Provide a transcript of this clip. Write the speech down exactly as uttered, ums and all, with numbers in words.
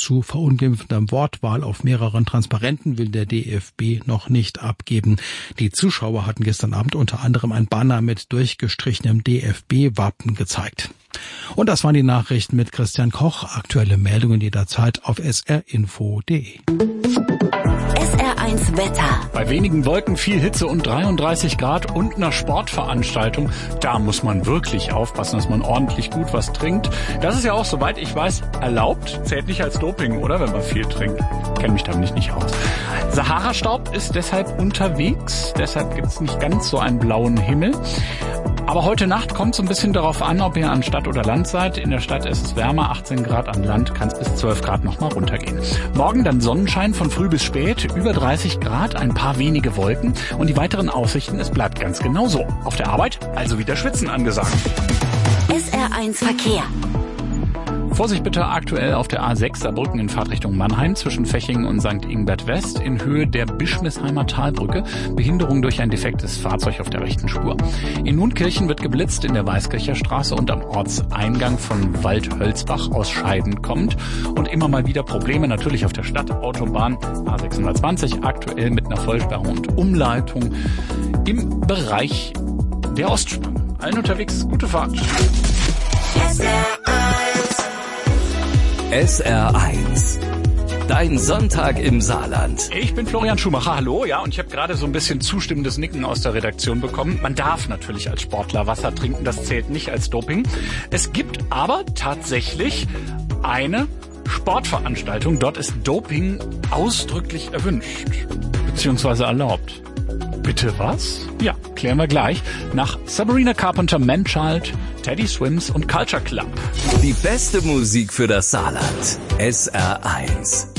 zu verunglimpfender Wortwahl auf mehreren Transparenten will der D F B noch nicht abgeben. Die Zuschauer hatten gestern Abend unter anderem ein Banner mit durchgestrichenem D F B-Wappen gezeigt. Und das waren die Nachrichten mit Christian Koch. Aktuelle Meldungen jederzeit auf s r info punkt d e. S R eins Wetter. Bei wenigen Wolken, viel Hitze und dreiunddreißig Grad und einer Sportveranstaltung, da muss man wirklich aufpassen, dass man ordentlich gut was trinkt. Das ist ja auch, soweit ich weiß, erlaubt. Zählt nicht als Doping, oder, wenn man viel trinkt. Kenn mich damit nicht aus. Sahara-Staub ist deshalb unterwegs. Deshalb gibt's nicht ganz so einen blauen Himmel. Aber heute Nacht kommt es so ein bisschen darauf an, ob ihr an Stadt oder Land seid. In der Stadt ist es wärmer, achtzehn Grad, an Land kann es bis zwölf Grad nochmal runtergehen. Morgen dann Sonnenschein von früh bis spät, über dreißig Grad, ein paar wenige Wolken. Und die weiteren Aussichten, es bleibt ganz genauso. Auf der Arbeit also wieder Schwitzen angesagt. S R eins Verkehr. Vorsicht bitte aktuell auf der A sechs Saarbrücken in Fahrtrichtung Mannheim zwischen Fechingen und Sankt Ingbert West in Höhe der Bischmisheimer Talbrücke. Behinderung durch ein defektes Fahrzeug auf der rechten Spur. In Nunkirchen wird geblitzt in der Weißkircher Straße und am Ortseingang von Waldhölzbach aus Scheiden kommt. Und immer mal wieder Probleme natürlich auf der Stadtautobahn A sechshundertzwanzig, aktuell mit einer Vollsperrung und Umleitung im Bereich der Ostspange. Allen unterwegs, gute Fahrt. S R eins. Dein Sonntag im Saarland. Ich bin Florian Schumacher, hallo, ja, und ich habe gerade so ein bisschen zustimmendes Nicken aus der Redaktion bekommen. Man darf natürlich als Sportler Wasser trinken, das zählt nicht als Doping. Es gibt aber tatsächlich eine Sportveranstaltung, dort ist Doping ausdrücklich erwünscht, beziehungsweise erlaubt. Bitte was? Ja, klären wir gleich. Nach Sabrina Carpenter, Manchild, Teddy Swims und Culture Club. Die beste Musik für das Saarland. S R eins.